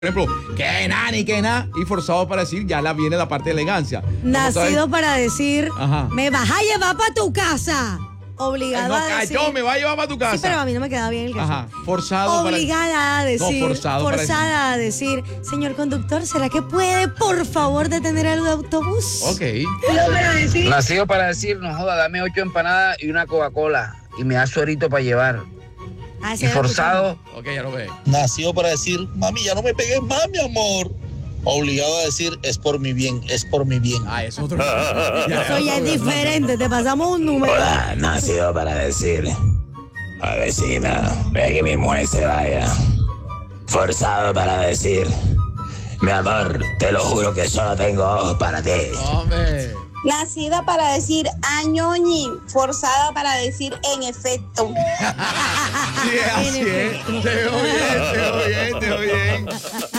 ejemplo, que nani, que na, y forzado para decir, ya viene la parte de elegancia. Nacido para decir, ajá, me vas a llevar para tu casa. Obligada no, a decir. me va a llevar para tu casa. Sí, pero a mí no me queda bien el caso. Ajá, forzado Obligada a decir. No, forzada a decir, señor conductor, ¿será que puede, por favor, detener el autobús? Ok. Nacido para decir, no joda, dame 8 empanadas y una Coca-Cola. Y me da suerito para llevar. Ah, Y forzado. Ok, ya lo ve. Nacido para decir, mami, ya no me pegues más, mi amor. Obligado a decir, es por mi bien, es por mi bien. Ah, es otro. Eso ya es diferente, te pasamos un número. Hola, nacido para decir, a vecina, ve que mi mujer se vaya. Forzado para decir, mi amor, te lo juro que solo tengo ojos para ti. Hombre. Nacida para decir añoñi, forzada para decir en efecto. Sí, así es. Te veo bien, te veo bien, te veo bien.